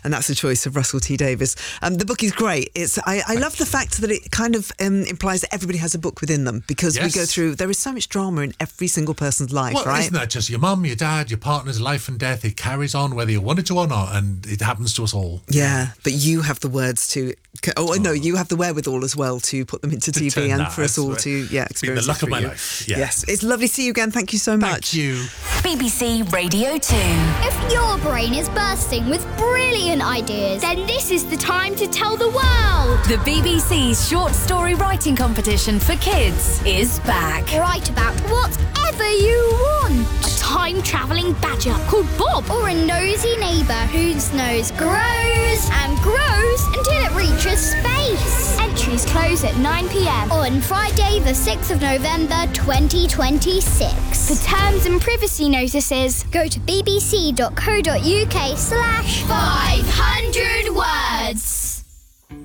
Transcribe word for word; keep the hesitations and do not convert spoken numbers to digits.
and that's a choice of Russell T Davies. Um, the book is great. It's I, I love the fact that it kind of um, implies that everybody has a book within them, because Yes. we go through, there is so much drama in every single person's life, Well, right? isn't that just your mum, your dad, your partner's life and death? It carries on whether you want it to or not, and it happens to us all. Yeah, but you have the words to... Oh, no, you have the wherewithal as well to put them into T V turn and that, for us that's all right. to yeah Been experience the luck it of my through you. life. Yeah. Yes, it's lovely to see you again. Thank you so much. Thank you. B B C Radio two. If your brain is bursting with brilliant ideas, then this is the time to tell the world. The B B C's short story writing competition for kids is back. Write about whatever you want. A time-travelling badger called Bob, or a nosy neighbour whose nose grows and grows until it reaches space. Entries close at nine p.m. on Friday the sixth of November twenty twenty-six. For terms and privacy notices, go to bbc.co.uk slash five.